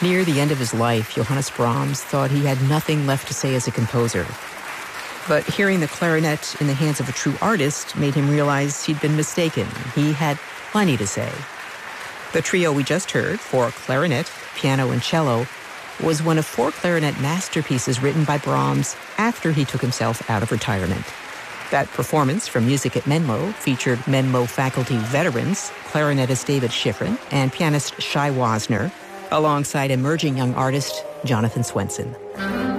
Near the end of his life, Johannes Brahms thought he had nothing left to say as a composer. But hearing the clarinet in the hands of a true artist made him realize he'd been mistaken. He had plenty to say. The trio we just heard, for clarinet, piano, and cello, was one of 4 clarinet masterpieces written by Brahms after he took himself out of retirement. That performance from Music at Menlo featured Menlo faculty veterans, clarinetist David Schifrin and pianist Shai Wasner, alongside emerging young artist Jonathan Swenson.